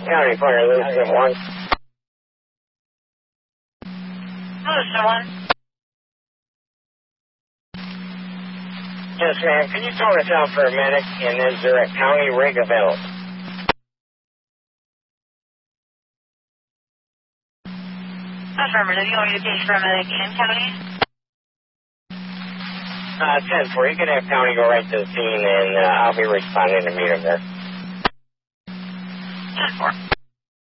County Fire, Lewiston 1. Lewiston 1. Yes, ma'am. Can you tone us out for a minute? And is there a county rig available? Affirmative. You want me to page for a medic in county? 10-4. You can have county go right to the scene, and I'll be responding to meet him there. 10-4.